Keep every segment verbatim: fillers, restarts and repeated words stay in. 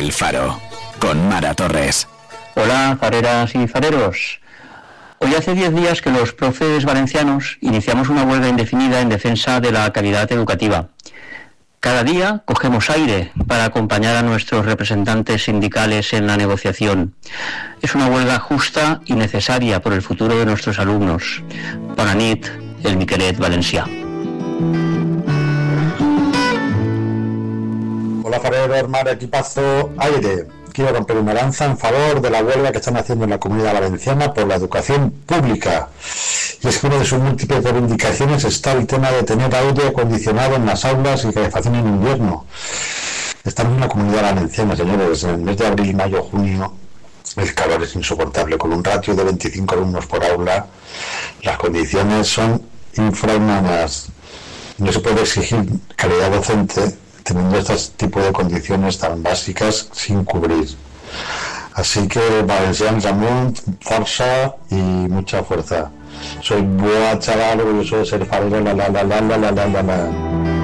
El Faro, con Mara Torres. Hola, fareras y fareros. Hoy hace diez días que los profes valencianos iniciamos una huelga indefinida en defensa de la calidad educativa. Cada día cogemos aire para acompañar a nuestros representantes sindicales en la negociación. Es una huelga justa y necesaria por el futuro de nuestros alumnos. Bona nit, el Miquelet valencià. Hola, fareros, Mara, equipazo, aire. Quiero romper una lanza en favor de la huelga que están haciendo en la Comunidad Valenciana por la educación pública. Y es que una de sus múltiples reivindicaciones está el tema de tener aire acondicionado en las aulas y calefacción en invierno. Estamos en la Comunidad Valenciana, señores, en el mes de abril, mayo, junio. El calor es insoportable. Con un ratio de veinticinco alumnos por aula, las condiciones son infrahumanas. No se puede exigir calidad docente teniendo este tipo de condiciones tan básicas sin cubrir. Así que valencians amunt, fuerza y mucha fuerza. Soy buena chaval, orgulloso de ser farero, la la la la la la la la la.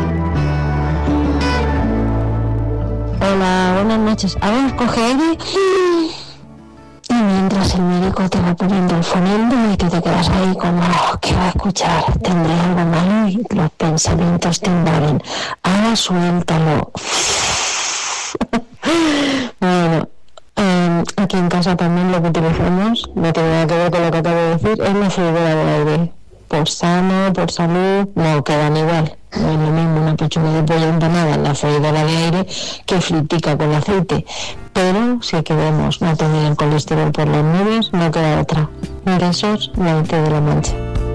Hola, buenas noches. A ver, coge aire y mientras el médico te va poniendo el fonendo y tú te quedas ahí como, oh, ¿qué va a escuchar? Tendré algo malo y los pensamientos te invaden. Ahora suéltalo. Bueno, eh, aquí en casa también lo que utilizamos, no tiene nada que ver con lo que acabo de decir, es la freidora de aire. Por sano, por salud, no quedan igual. No es lo mismo una pechuga de pollo empanada en la freidora de aire que fritica con aceite. Pero si queremos no tener el colesterol por las nubes, no queda otra. De esos, la té de la Mancha.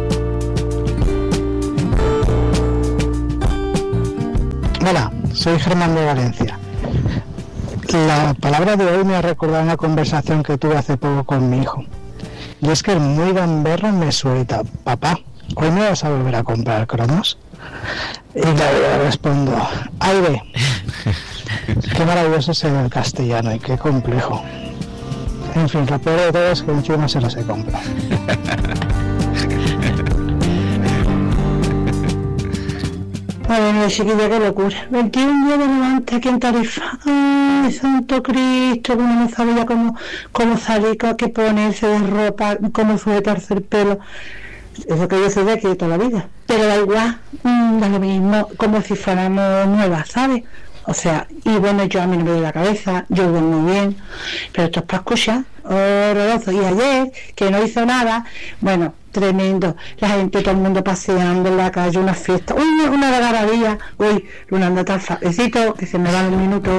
Hola, soy Germán de Valencia. La palabra de hoy me ha recordado una conversación que tuve hace poco con mi hijo. Y es que el muy gamberro me suelta: papá, ¿hoy me vas a volver a comprar cromos? Y claro, yo respondo: aire. Qué maravilloso es el castellano y qué complejo. En fin, lo peor de todo es que encima se los he comprado. Madre mía, chiquilla, qué locura. veintiún días de levante aquí en Tarifa. Ay, santo Cristo, que uno no sabe ya cómo, cómo salir, qué ponerse de ropa, cómo sujetarse el pelo. Eso que yo soy de aquí de toda la vida. Pero da igual, mmm, da lo mismo, como si fuéramos nuevas, ¿sabes? O sea, y bueno, yo a mí no me doy la cabeza, yo duermo bien, pero esto es para escuchar, horroroso. Y ayer, que no hizo nada, bueno, tremendo, la gente, todo el mundo paseando en la calle, una fiesta, uy, una algarabía, uy, Luna, anda tan facecito, que se me van los minutos.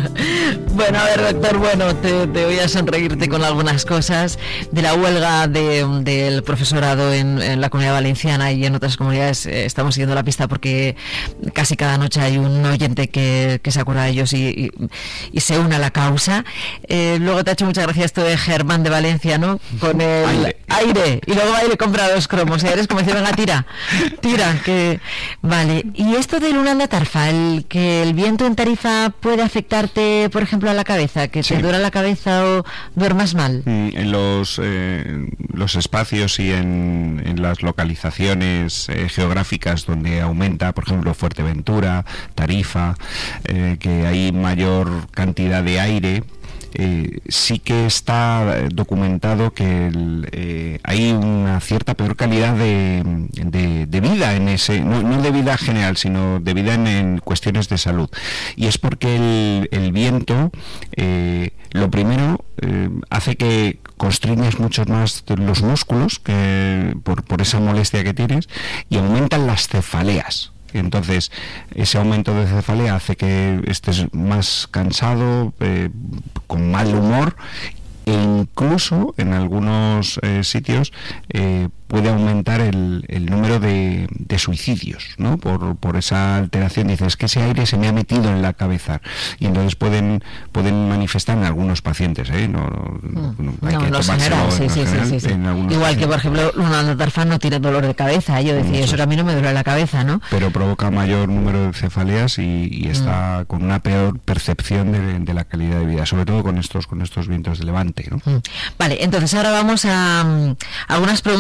Bueno, a ver, doctor, bueno, te, te voy a sonreírte con algunas cosas de la huelga de, del profesorado en, en la Comunidad Valenciana y en otras comunidades. Eh, estamos siguiendo la pista porque casi cada noche hay un oyente que, que se acuerda de ellos y, y, y se une a la causa. Eh, luego te ha hecho mucha gracia esto de Germán de Valencia, ¿no? Con el aire, aire y luego aire compra los cromos, ¿eh? Eres como decir, venga, tira, tira, que vale. Y esto de Luna de Tarfa, el que el viento en Tarifa puede afectarte, por ejemplo, a la cabeza, que sí. Te dura la cabeza o duermas mal. En los eh, los espacios y en, en las localizaciones eh, geográficas donde aumenta, por ejemplo, Fuerteventura, Tarifa, eh, que hay mayor cantidad de aire. Eh, sí que está documentado que el, eh, hay una cierta peor calidad de, de, de vida en ese, no, no de vida general, sino de vida en, en cuestiones de salud. Y es porque el, el viento, eh, lo primero, eh, hace que constriñas mucho más los músculos que, por, por esa molestia que tienes, y aumentan las cefaleas. Entonces, ese aumento de cefalea hace que estés más cansado, eh, con mal humor, e incluso en algunos eh, sitios eh, puede aumentar el, el número de, de suicidios, ¿no? Por, por esa alteración. Dices que ese aire se me ha metido en la cabeza, y entonces pueden pueden manifestar en algunos pacientes, ¿eh? No, no, no, hay no, que no general, sí, sí, general, sí, sí, sí. Igual pacientes. Que, por ejemplo, Luna de Tarfa no tiene dolor de cabeza. Yo decía, Muchos. Eso que a mí no me duele la cabeza, ¿no? Pero provoca mayor número de cefaleas y, y está mm. con una peor percepción de, de la calidad de vida, sobre todo con estos con estos vientos de levante, ¿no? Mm. Vale, entonces ahora vamos a, a algunas preguntas que nos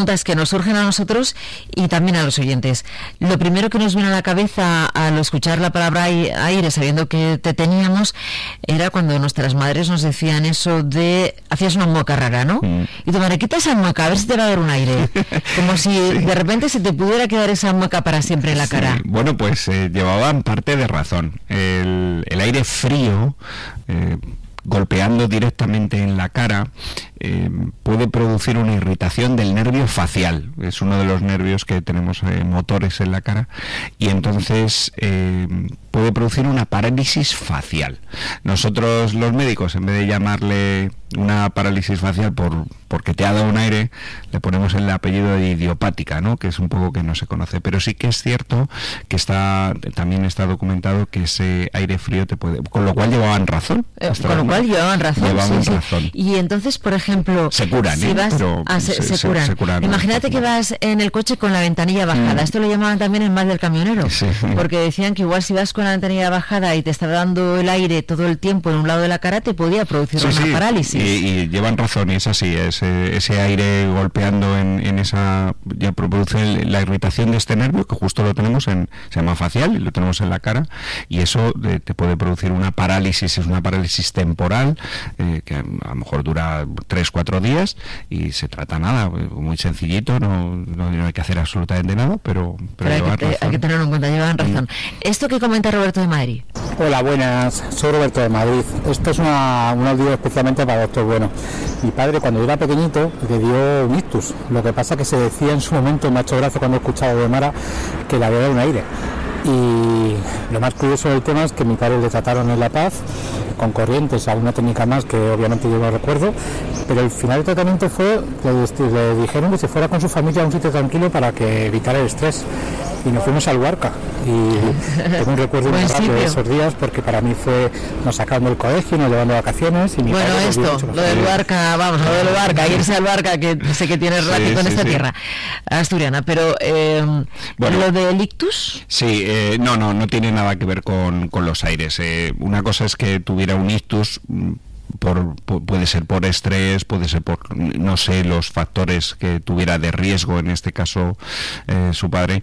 nos surgen a nosotros y también a los oyentes. Lo primero que nos viene a la cabeza al escuchar la palabra aire, sabiendo que te teníamos, era cuando nuestras madres nos decían eso de, hacías una mueca rara, ¿no? Mm. Y tu madre, quita esa mueca, a ver si te va a dar un aire. Como si sí. de repente se te pudiera quedar esa mueca para siempre en la cara. Sí. Bueno, pues eh, llevaban parte de razón. El, el aire frío, eh, golpeando directamente en la cara, eh, puede producir una irritación del nervio facial. Es uno de los nervios que tenemos eh, motores en la cara, y entonces eh, puede producir una parálisis facial. Nosotros los médicos, en vez de llamarle una parálisis facial por porque te ha dado un aire, le ponemos el apellido de idiopática, ¿no? Que es un poco que no se conoce, pero sí que es cierto que está también está documentado que ese aire frío te puede, con lo cual llevaban razón. Eh, con lo cual llevaban razón. Llevaban sí, razón. Sí. Y entonces, por ejemplo, se curan, si ¿eh? vas, Pero ah, se, se, se, curan. se curan. Imagínate que vas en el coche con la ventanilla bajada. Mm. Esto lo llamaban también el mal del camionero, sí. porque decían que igual si vas con la ventanilla bajada y te está dando el aire todo el tiempo en un lado de la cara, te podía producir sí, una sí. parálisis. Y, y llevan razón, y es así, ese, ese aire golpeando en, en esa, ya produce la irritación de este nervio, que justo lo tenemos en, se llama facial, y lo tenemos en la cara, y eso de, te puede producir una parálisis, es una parálisis temporal, eh, que a lo mejor dura tres, cuatro días, y se trata nada, muy sencillito, no, no, no hay que hacer absolutamente nada, pero, pero, pero hay, que, hay que tenerlo en cuenta, llevan razón. Mm. Esto que comenta Roberto de Madrid. Hola, buenas, soy Roberto de Madrid. Esto es una, un audio especialmente para Doctor Bueno. Mi padre, cuando yo era pequeñito, le dio un ictus. Lo que pasa que se decía en su momento, me ha hecho gracia cuando he escuchado de Mara, que le había dado un aire. Y lo más curioso del tema es que mi padre le trataron en La Paz con corrientes, alguna técnica más que obviamente yo no recuerdo, pero el final del tratamiento fue, le, le dijeron que se fuera con su familia a un sitio tranquilo para que evitara el estrés, y nos fuimos al Luarca, y tengo un recuerdo muy rápido de esos días, porque para mí fue, nos sacaron del colegio, nos llevando de vacaciones, y mi bueno, padre esto, lo del Luarca, vamos, lo del Luarca, irse al Luarca, que sé que tienes ratito sí, en sí, esta sí. tierra asturiana, pero eh, bueno, lo del ictus. Sí, eh, no, no, no tiene nada que ver con, con los aires. Eh, una cosa es que tuviera un ictus, Por, puede ser por estrés, puede ser por, no sé, los factores que tuviera de riesgo, en este caso eh, su padre,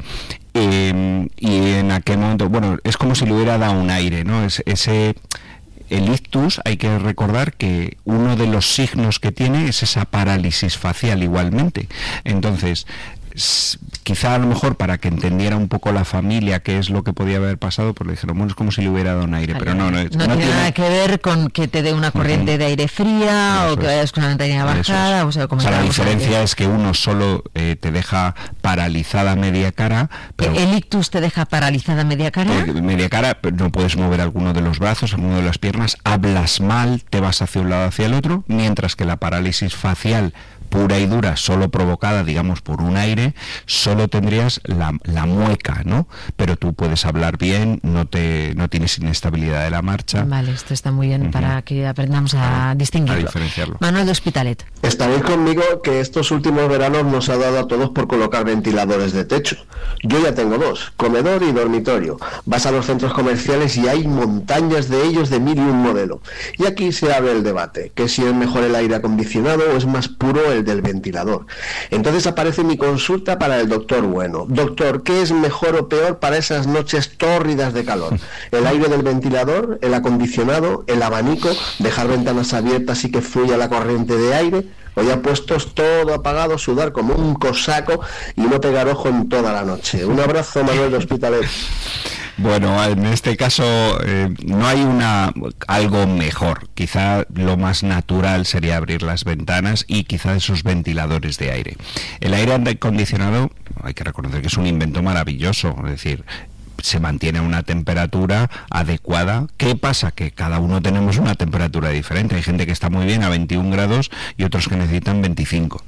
eh, y en aquel momento, bueno, es como si le hubiera dado un aire, ¿no? Es, ese, el ictus, hay que recordar que uno de los signos que tiene es esa parálisis facial igualmente. Entonces, quizá a lo mejor para que entendiera un poco la familia qué es lo que podía haber pasado, pues le dijeron, bueno, es como si le hubiera dado un aire, pero no, no, no, no tiene, tiene nada que ver con que te dé una corriente uh-huh. de aire fría, eso o que vayas con la ventanilla bajada, o sea, como o sea la diferencia aire. Es que uno solo eh, te deja paralizada media cara, pero el ictus te deja paralizada media cara, eh, media cara, pero no puedes mover alguno de los brazos, alguno de las piernas, hablas mal, te vas hacia un lado hacia el otro, mientras que la parálisis facial pura y dura, solo provocada, digamos, por un aire, solo tendrías la, la mueca, ¿no? Pero tú puedes hablar bien, no te no tienes inestabilidad de la marcha. Vale, esto está muy bien uh-huh. para que aprendamos a, a distinguirlo. A diferenciarlo. Manuel de Hospitalet. Estaréis conmigo que estos últimos veranos nos ha dado a todos por colocar ventiladores de techo. Yo ya tengo dos, comedor y dormitorio. Vas a los centros comerciales y hay montañas de ellos de mil y un modelo. Y aquí se abre el debate, que si es mejor el aire acondicionado o es más puro el del ventilador. Entonces aparece mi consulta para el doctor Bueno. Doctor, ¿qué es mejor o peor para esas noches tórridas de calor? ¿El aire del ventilador, el acondicionado, el abanico, dejar ventanas abiertas y que fluya la corriente de aire? O ya puestos todo apagado, sudar como un cosaco y no pegar ojo en toda la noche. Un abrazo, Manuel de Hospitalet. Bueno, en este caso eh, no hay una algo mejor. Quizá lo más natural sería abrir las ventanas y quizá esos ventiladores de aire. El aire acondicionado, hay que reconocer que es un invento maravilloso, es decir, se mantiene a una temperatura adecuada. ¿Qué pasa? Que cada uno tenemos una temperatura diferente. Hay gente que está muy bien a veintiún grados y otros que necesitan veinticinco.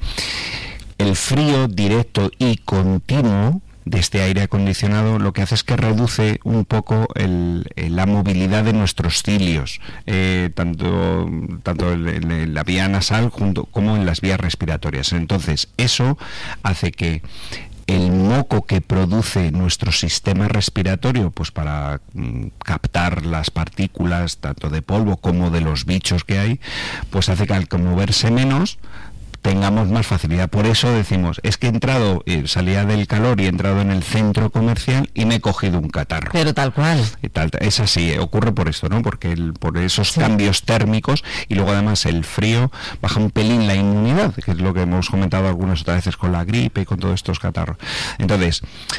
El frío directo y continuo de este aire acondicionado lo que hace es que reduce un poco el, el, la movilidad de nuestros cilios, eh, tanto, tanto en, en la vía nasal junto, como en las vías respiratorias. Entonces, eso hace que el moco que produce nuestro sistema respiratorio, pues para mm, captar las partículas tanto de polvo como de los bichos que hay, pues hace que al moverse menos tengamos más facilidad. Por eso decimos, es que he entrado, eh, salía del calor y he entrado en el centro comercial y me he cogido un catarro. Pero tal cual. Y tal, es así, eh, ocurre por esto, ¿no? Porque el, por esos sí. cambios térmicos, y luego además el frío baja un pelín la inmunidad, que es lo que hemos comentado algunas otras veces con la gripe y con todos estos catarros. Entonces,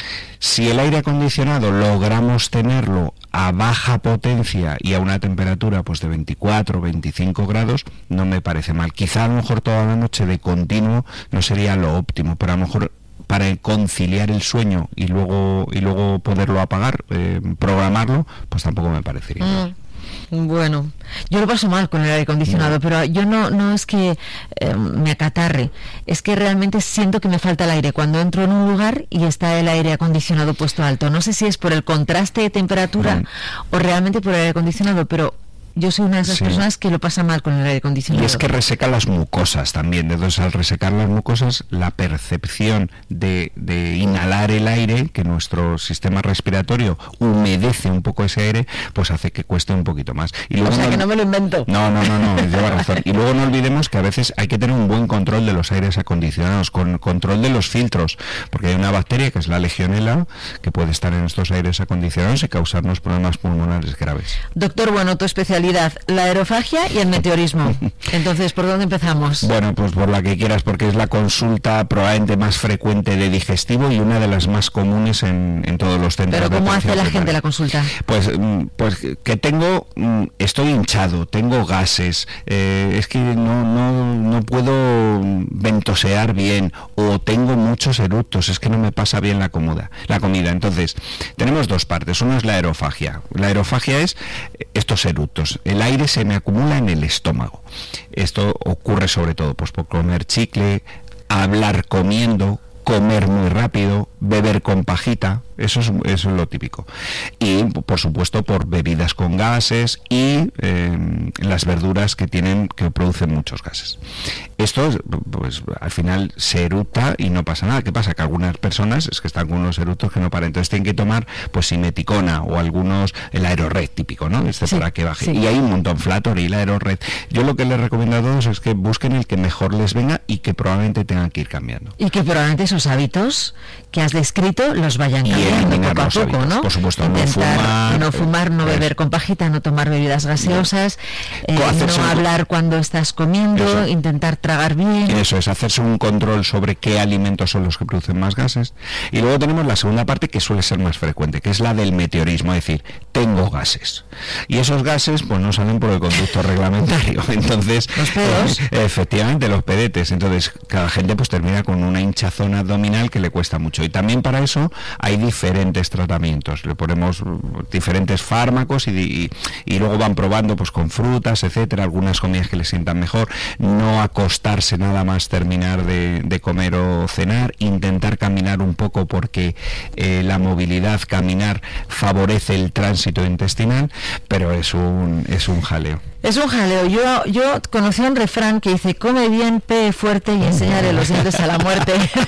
si el aire acondicionado logramos tenerlo a baja potencia y a una temperatura pues de veinticuatro, veinticinco grados, no me parece mal. Quizá a lo mejor toda la noche de continuo no sería lo óptimo, pero a lo mejor para conciliar el sueño y luego y luego poderlo apagar, eh, programarlo, pues tampoco me parecería mal. Mm. Bueno, yo lo paso mal con el aire acondicionado, no. pero yo no no es que eh, me acatarre, es que realmente siento que me falta el aire cuando entro en un lugar y está el aire acondicionado puesto alto. No sé si es por el contraste de temperatura no. o realmente por el aire acondicionado, pero yo soy una de esas sí. personas que lo pasa mal con el aire acondicionado. Y es que reseca las mucosas también. Entonces, al resecar las mucosas, la percepción de, de inhalar el aire, que nuestro sistema respiratorio humedece un poco ese aire, pues hace que cueste un poquito más. Y luego o sea, no, que no me lo invento. No, no, no, no, lleva razón. Y luego no olvidemos que a veces hay que tener un buen control de los aires acondicionados, con control de los filtros, porque hay una bacteria que es la legionela, que puede estar en estos aires acondicionados y causarnos problemas pulmonares graves. Doctor, bueno, tu especialidad, la aerofagia y el meteorismo. Entonces, ¿por dónde empezamos? Bueno, pues por la que quieras, porque es la consulta probablemente más frecuente de digestivo y una de las más comunes en, en todos los centros. ¿Pero cómo hace la gente la consulta? Pues, pues que tengo, estoy hinchado, tengo gases, eh, es que no, no, no puedo ventosear bien, o tengo muchos eructos, es que no me pasa bien la comida. La comida. Entonces, tenemos dos partes. Una es la aerofagia. La aerofagia es estos eructos. El aire se me acumula en el estómago. Esto ocurre sobre todo pues por comer chicle, hablar comiendo, comer muy rápido, beber con pajita. Eso es, eso es lo típico. Y, por supuesto, por bebidas con gases y eh, las verduras que tienen, que producen muchos gases. Esto, pues, al final se eructa y no pasa nada. ¿Qué pasa? Que algunas personas es que están con unos eructos que no paran. Entonces tienen que tomar, pues, simeticona o algunos, el Aerored típico, ¿no? Este sí, para que baje. Sí. Y hay un montón, Flatoril, Aerored. Yo lo que les recomiendo a todos es que busquen el que mejor les venga y que probablemente tengan que ir cambiando. Y que probablemente esos hábitos que has descrito los vayan cambiando. Poco a poco, ¿no? Por supuesto, Intentar, no fumar, no fumar, no beber con pajita, no tomar bebidas gaseosas, no, eh, no hablar cuando estás comiendo, eso. Intentar tragar bien. Eso es, hacerse un control sobre qué alimentos son los que producen más gases. Y luego tenemos la segunda parte que suele ser más frecuente, que es la del meteorismo, es decir, tengo gases. Y esos gases, pues no salen por el conducto reglamentario. Entonces, los pedos. Eh, efectivamente, los pedetes. Entonces, cada gente pues termina con una hinchazón abdominal que le cuesta mucho. Y también para eso hay diferentes tratamientos, le ponemos diferentes fármacos y, y, y luego van probando pues con frutas, etcétera, algunas comidas que les sientan mejor, no acostarse nada más terminar de, de comer o cenar, intentar caminar un poco porque eh, la movilidad, caminar favorece el tránsito intestinal, pero es un es un jaleo. Es un jaleo. Yo yo conocí un refrán que dice, come bien, pee fuerte y enseñaré los dientes a la muerte.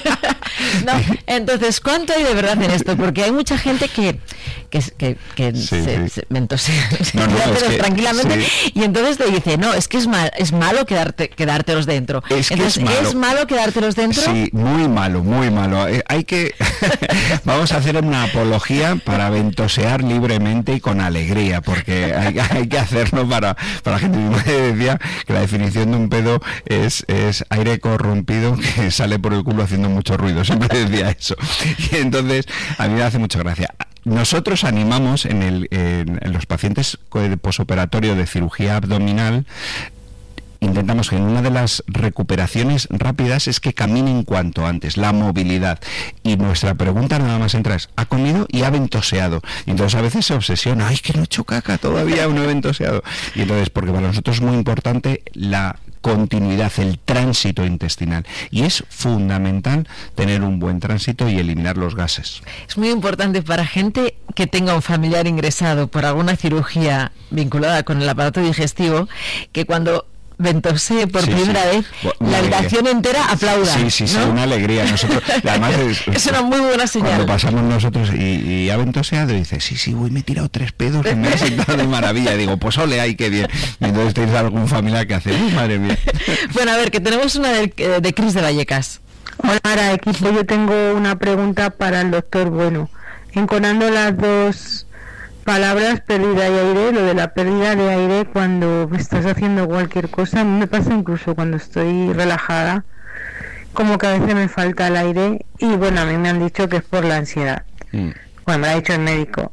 No, entonces, ¿cuánto hay de verdad en esto? Porque hay mucha gente que que, que, que sí, se, sí. se mentosea no, no, es que, tranquilamente sí. Y entonces te dice, no, es que es mal, es malo quedarte quedártelos dentro. Es que entonces, es malo. ¿es malo quedártelos dentro? Sí, muy malo, muy malo. Eh, hay que vamos a hacer una apología para ventosear libremente y con alegría, porque hay, hay que hacerlo para para la gente. Mi madre decía que la definición de un pedo es, es aire corrompido que sale por el culo haciendo mucho ruido. Siempre decía eso. Y entonces, a mí me hace mucha gracia. Nosotros animamos en, el, en, en los pacientes posoperatorios de cirugía abdominal, intentamos que en una de las recuperaciones rápidas es que caminen cuanto antes, la movilidad. Y nuestra pregunta nada más entra es, ¿ha comido y ha ventoseado? Y entonces a veces se obsesiona, ¡ay, que no he hecho caca todavía, no he ventoseado! Y entonces, porque para nosotros es muy importante la continuidad, el tránsito intestinal. Y es fundamental tener un buen tránsito y eliminar los gases. Es muy importante para gente que tenga un familiar ingresado por alguna cirugía vinculada con el aparato digestivo, que cuando ventosee por Sí, primera sí. vez, Una la alegría. habitación entera aplauda. Sí, sí, sí, ¿no? una alegría. Nosotros, además es, Es una muy buena señal. Cuando pasamos nosotros y, y ha ventoseado, dice, sí, sí, voy, me he tirado tres pedos y me he sentado de maravilla. Y digo, pues ole, ay, qué bien. Y entonces tenéis algún familiar que hace, uy, madre mía. Bueno, a ver, que tenemos una de, de Cris de Vallecas. Hola, Ara, equipo, yo tengo una pregunta para el doctor Bueno. Enconando las dos palabras, pérdida y aire, lo de la pérdida de aire cuando estás haciendo cualquier cosa, a mí me pasa incluso cuando estoy relajada, como que a veces me falta el aire, y bueno, a mí me han dicho que es por la ansiedad. Mm. Bueno, me lo ha dicho el médico.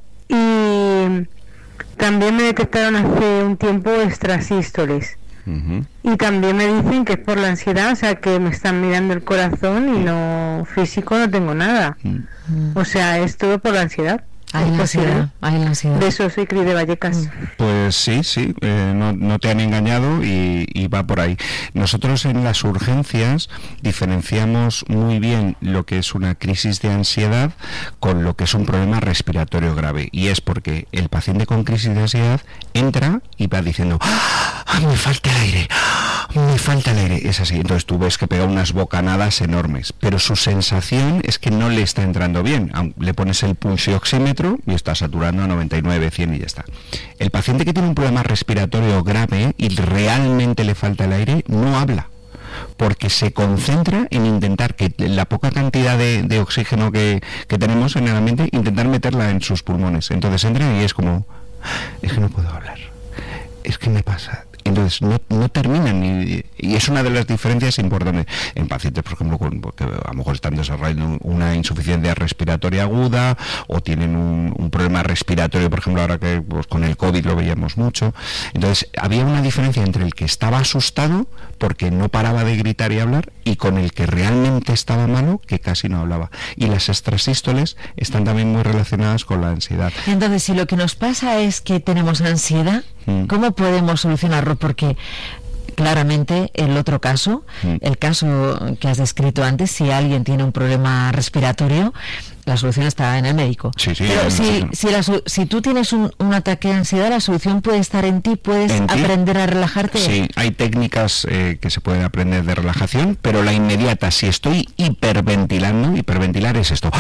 Y también me detectaron hace un tiempo extrasístoles. Uh-huh. Y también me dicen que es por la ansiedad, o sea que me están mirando el corazón y no físico, no tengo nada. Uh-huh. O sea, es todo por la ansiedad. Hay la ansiedad, hay la ansiedad. De eso soy Cris de Vallecas. Pues sí, sí, eh, no, no te han engañado y, y va por ahí. Nosotros en las urgencias diferenciamos muy bien lo que es una crisis de ansiedad con lo que es un problema respiratorio grave. Y es porque el paciente con crisis de ansiedad entra y va diciendo, ¡ah, me falta el aire! Me falta el aire, es así. Entonces tú ves que pega unas bocanadas enormes, pero su sensación es que no le está entrando bien. Le pones el pulsioxímetro y está saturando a noventa y nueve, cien y ya está. El paciente que tiene un problema respiratorio grave y realmente le falta el aire no habla, porque se concentra en intentar que la poca cantidad de, de oxígeno que, que tenemos en el ambiente, intentar meterla en sus pulmones. Entonces entra y es como, es que no puedo hablar, es que me pasa. Entonces no, no terminan y, y es una de las diferencias importantes en pacientes, por ejemplo, con, que a lo mejor están desarrollando una insuficiencia respiratoria aguda o tienen un, un problema respiratorio, por ejemplo, ahora que pues, con el COVID lo veíamos mucho. Entonces había una diferencia entre el que estaba asustado porque no paraba de gritar y hablar y con el que realmente estaba malo, que casi no hablaba. Y las extrasístoles están también muy relacionadas con la ansiedad. Entonces, si lo que nos pasa es que tenemos ansiedad, ¿cómo podemos solucionarlo? Porque claramente el otro caso, mm. el caso que has descrito antes, si alguien tiene un problema respiratorio, la solución está en el médico. Sí, sí, pero si, si, la, si tú tienes un, un ataque de ansiedad, la solución puede estar en ti, puedes ¿En ti? aprender a relajarte. Sí, hay técnicas eh, que se pueden aprender de relajación, pero la inmediata, si estoy hiperventilando, hiperventilar es esto.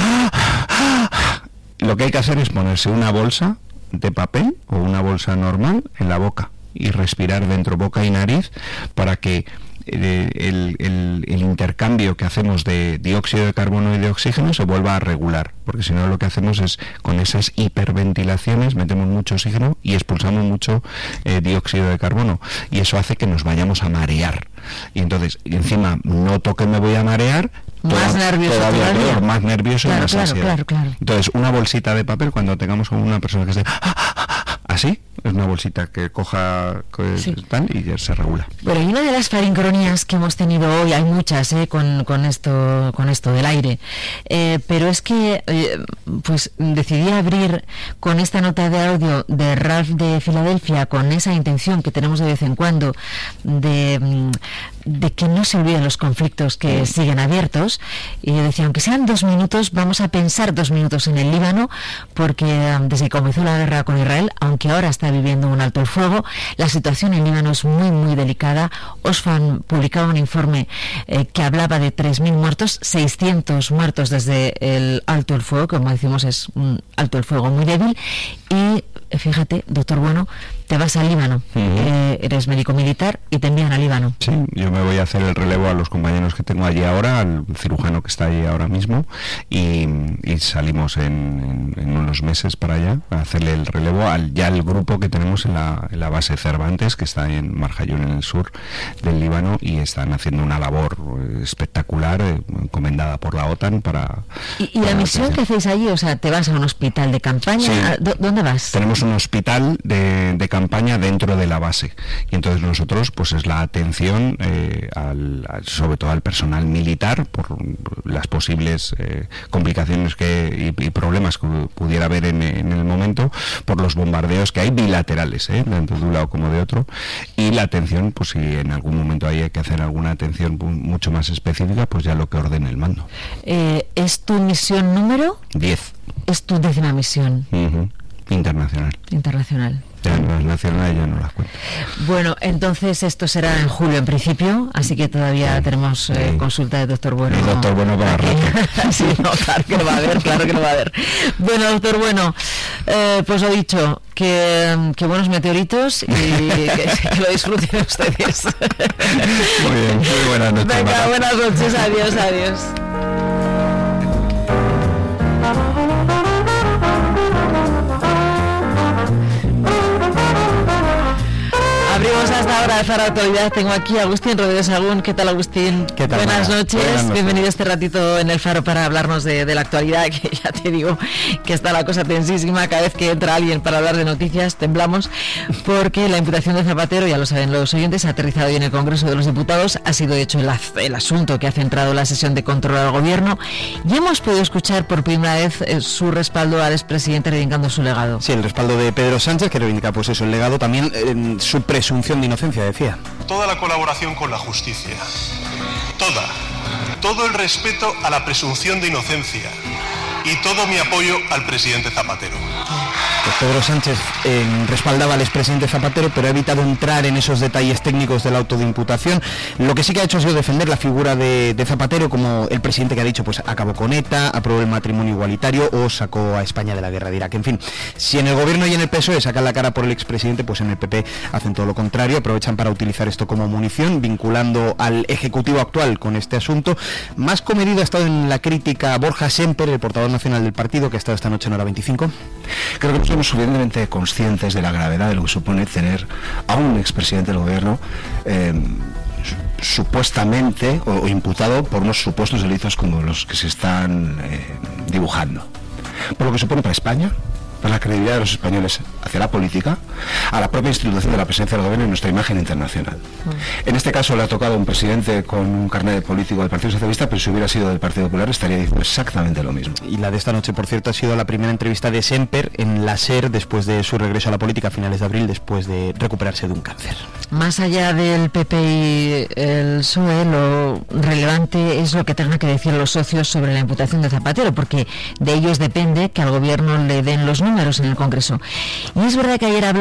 Lo que hay que hacer es ponerse una bolsa de papel o una bolsa normal en la boca y respirar dentro boca y nariz para que eh, el, el, el intercambio que hacemos de dióxido de carbono y de oxígeno se vuelva a regular, porque si no lo que hacemos es con esas hiperventilaciones metemos mucho oxígeno y expulsamos mucho eh, dióxido de carbono y eso hace que nos vayamos a marear y entonces encima noto que me voy a marear, más toda, nervioso todavía todavía. peor, más nervioso Claro, y más claro, ansiedad. claro, claro. Entonces una bolsita de papel cuando tengamos a una persona que esté así, es una bolsita que coja que sí. tal y ya se regula. Bueno, y una de las farincronías que hemos tenido hoy, hay muchas eh, con, con esto con esto del aire, eh, pero es que eh, pues decidí abrir con esta nota de audio de Ralph de Filadelfia con esa intención que tenemos de vez en cuando de, de que no se olviden los conflictos que sí. siguen abiertos, y yo decía, aunque sean dos minutos, vamos a pensar dos minutos en el Líbano, porque um, desde que comenzó la guerra con Israel, aunque ahora está viviendo un alto el fuego, la situación en Líbano es muy muy delicada. Oxfam publicaba un informe eh, que hablaba de tres mil muertos, seiscientos muertos desde el alto el fuego, como decimos es un alto el fuego muy débil, y fíjate, doctor Bueno, te vas al Líbano, uh-huh. eh, eres médico militar y te envían al Líbano. Sí, yo me voy a hacer el relevo a los compañeros que tengo allí ahora, al cirujano que está allí ahora mismo, y, y salimos en, en, en unos meses para allá a hacerle el relevo al ya el grupo que tenemos en la, en la base Cervantes, que está en Marjayún, en el sur del Líbano, y están haciendo una labor espectacular, eh, encomendada por la OTAN para... ¿Y, y la misión que hacéis allí? O sea, ¿te vas a un hospital de campaña? Sí. ¿Dónde vas? Tenemos un hospital de, de campaña dentro de la base, y entonces nosotros pues es la atención eh, al, al, sobre todo al personal militar por las posibles eh, complicaciones que y, y problemas que pudiera haber en, en el momento por los bombardeos que hay bilaterales, eh, tanto de un lado como de otro, y la atención, pues si en algún momento hay que hacer alguna atención mucho más específica, pues ya lo que ordene el mando. Eh, ¿Es tu misión número? diez. Es tu décima misión. Uh-huh. Internacional. Internacional. Ya no, las nacionales ya no las cuento. Bueno, entonces esto será en julio en principio, así que todavía sí, tenemos eh, sí. consulta de doctor Bueno. El doctor Bueno para rato. Sí, no, claro que lo va a haber, claro que lo va a haber. Bueno, doctor Bueno, eh, pues lo dicho, que, que buenos meteoritos y que, que lo disfruten ustedes. Muy bien, muy buenas noches. Venga, Mara. Buenas noches, adiós, adiós. Abrimos hasta ahora de Faro Actualidad. Tengo aquí a Agustín Rodríguez Agún. ¿Qué tal, Agustín? ¿Qué tal, Buenas Mara? noches. Buenas noches. Bienvenido este ratito en el Faro para hablarnos de, de la actualidad, que ya te digo que está la cosa tensísima. Cada vez que entra alguien para hablar de noticias temblamos, porque la imputación de Zapatero, ya lo saben los oyentes, ha aterrizado hoy en el Congreso de los Diputados. Ha sido, de hecho, el, el asunto que ha centrado la sesión de control al Gobierno, y hemos podido escuchar por primera vez eh, su respaldo al expresidente reivindicando su legado. Sí, el respaldo de Pedro Sánchez, que reivindica pues eso, el legado, también eh, su presunción de inocencia, decía. Toda la colaboración con la justicia, toda, todo el respeto a la presunción de inocencia y todo mi apoyo al presidente Zapatero. Pues Pedro Sánchez eh, respaldaba al expresidente Zapatero, pero ha evitado entrar en esos detalles técnicos del auto de imputación. Lo que sí que ha hecho ha sido defender la figura de, de Zapatero como el presidente que ha dicho, pues acabó con ETA, aprobó el matrimonio igualitario o sacó a España de la guerra de Irak. En fin, si en el gobierno y en el P S O E sacan la cara por el expresidente, pues en el P P hacen todo lo contrario, aprovechan para utilizar esto como munición, vinculando al ejecutivo actual con este asunto. Más comedido ha estado en la crítica Borja Semper, el portavoz nacional del partido, que ha estado esta noche en Hora veinticinco. Creo que no somos suficientemente conscientes de la gravedad de lo que supone tener a un expresidente del gobierno eh, supuestamente o, o imputado por unos supuestos delitos como los que se están eh, dibujando. Por lo que supone para España, para la credibilidad de los españoles hacia la política, a la propia institución de la presidencia del gobierno y nuestra imagen internacional. Mm. En este caso le ha tocado a un presidente con un carnet de político del Partido Socialista, pero si hubiera sido del Partido Popular estaría diciendo exactamente lo mismo. Y la de esta noche, por cierto, ha sido la primera entrevista de Semper en la SER después de su regreso a la política a finales de abril, después de recuperarse de un cáncer. Más allá del P P y el P S O E, lo relevante es lo que tengan que decir los socios sobre la imputación de Zapatero, porque de ellos depende que al gobierno le den los números en el Congreso. Y es verdad que ayer hablaba